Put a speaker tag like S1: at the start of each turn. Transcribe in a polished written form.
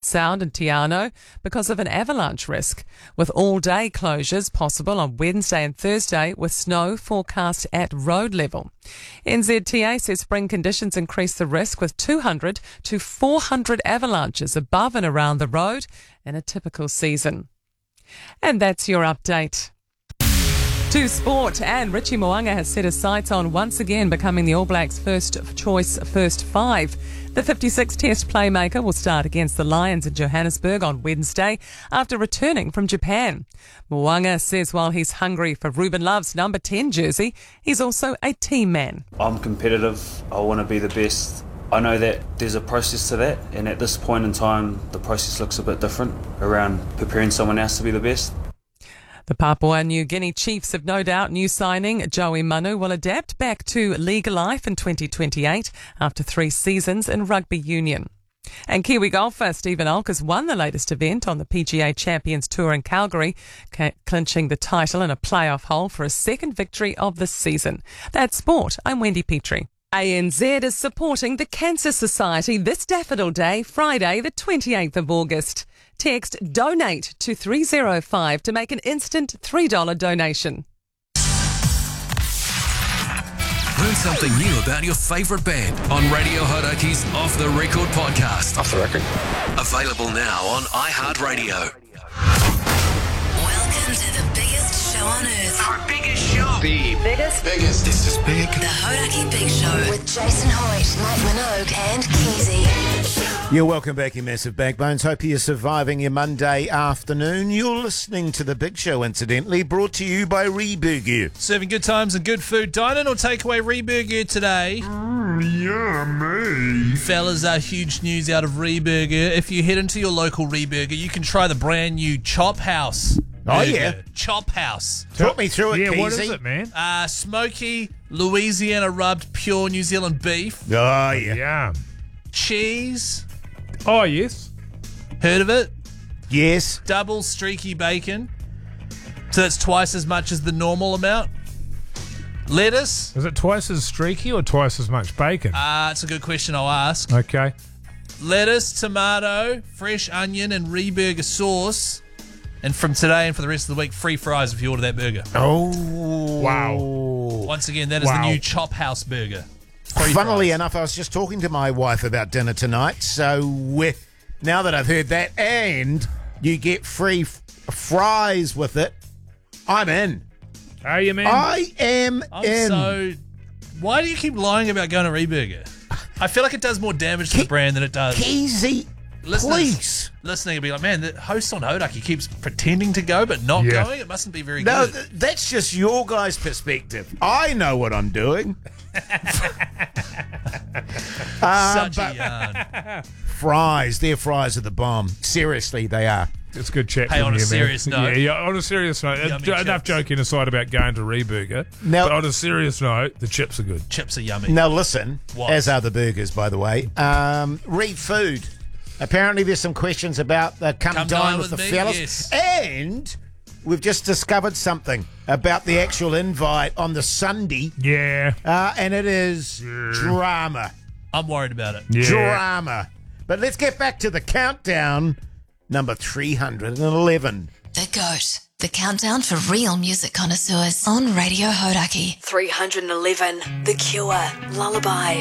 S1: Sound and Te Anau because of an avalanche risk, with all-day closures possible on Wednesday and Thursday with snow forecast at road level. NZTA says spring conditions increase the risk with 200 to 400 avalanches above and around the road in a typical season. And that's your update. To sport, and Richie Mo'unga has set his sights on once again becoming the All Blacks' first choice first five. The 56-test playmaker will start against the Lions in Johannesburg on Wednesday after returning from Japan. Mo'unga says while he's hungry for Ruben Love's number 10 jersey, he's also a team man.
S2: I'm competitive. I want to be the best. I know that there's a process to that, and at this point in time, the process looks a bit different around preparing someone else to be the best.
S1: The Papua New Guinea Chiefs have no doubt new signing Joey Manu will adapt back to league life in 2028 after 3 seasons in rugby union. And Kiwi golfer Stephen Olkers won the latest event on the PGA Champions Tour in Calgary, clinching the title in a playoff hole for a second victory of the season. That's sport. I'm Wendy Petrie. ANZ is supporting the Cancer Society this Daffodil Day, Friday the 28th of August. Text DONATE to 305 to make an instant $3 donation.
S3: Learn something new about your favourite band on Radio Hauraki's Off The Record podcast.
S4: Off the record.
S3: Available now on iHeartRadio.
S5: Welcome to the biggest show on earth.
S3: Our biggest show.
S4: The
S5: Biggest?
S4: This is big.
S5: The Hauraki Big Show with Jason Hoyt, Mike Minogue and Keezy.
S6: You're welcome back, you massive backbones. Hope you're surviving your Monday afternoon. You're listening to The Big Show, incidentally, brought to you by Reburger.
S7: Serving good times and good food. Dine-in or takeaway Reburger today.
S6: Yummy.
S7: Fellas, huge news out of Reburger. If you head into your local Reburger, you can try the brand new Chop House.
S6: Oh,
S7: burger.
S6: yeah.
S7: Chop House.
S6: Talk me through it,
S8: Yeah,
S6: Keezy.
S8: what is it, man?
S7: Smoky, Louisiana rubbed, pure New Zealand beef.
S6: Oh, yeah.
S8: Yeah.
S7: Cheese.
S8: Oh, yes.
S7: Heard of it?
S6: Yes.
S7: Double streaky bacon. So that's twice as much as the normal amount. Lettuce.
S8: Is it twice as streaky or twice as much bacon?
S7: It's a good question, I'll ask.
S8: Okay.
S7: Lettuce, tomato, fresh onion, and Reburger sauce. And from today and for the rest of the week, free fries if you order that burger.
S6: Oh.
S8: Wow.
S7: Once again, that is the new Chop House burger. Free
S6: Funnily
S7: fries.
S6: enough, I was just talking to my wife about dinner tonight, so now that I've heard that, and you get free fries with it, I'm in.
S8: Are you, man?
S6: I am in.
S7: So, why do you keep lying about going to Reburger? I feel like it does more damage to the brand than it does.
S6: Keezy, please.
S7: Listening will be like, man, the host on Hauraki keeps pretending to to not
S8: Yeah.
S7: going. It mustn't be very
S6: No,
S7: good.
S6: that's just your guys' perspective. I know what I'm doing.
S7: Such a yarn.
S6: Fries, their fries are the bomb. Seriously, they are.
S8: It's good chat
S7: Hey,
S8: from
S7: on a
S8: you,
S7: serious
S8: man.
S7: note.
S8: Yeah, on a serious note.
S7: Yummy
S8: Enough
S7: chips.
S8: joking aside about going to Reburger.
S6: Now-
S8: But on a serious note, the chips are good.
S7: Chips are yummy.
S6: Now listen,
S7: What?
S6: as are the burgers, by the way. Read food. Apparently there's some questions about the come dine with the
S7: me,
S6: fellas.
S7: yes.
S6: And we've just discovered something about the actual invite on the Sunday.
S8: Yeah.
S6: And it is drama.
S7: I'm worried about it.
S8: Yeah.
S6: Drama. But let's get back to the countdown. Number 311.
S5: The GOAT. The countdown for real music connoisseurs on Radio Hauraki. 311. The Cure. Lullaby.